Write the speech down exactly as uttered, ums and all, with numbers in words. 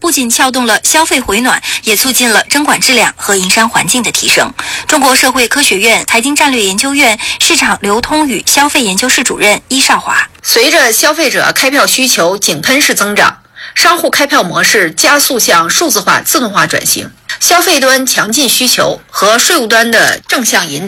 不仅撬动了消费回暖，也促进了征管质量和营商环境的提升。中国社会科学院财经战略研究院市场流通与消费研究室主任伊少华： 随着消费者开票需求井喷式增长，商户开票模式加速向数字化、自动化转型，消费端强劲需求和税务端的正向引导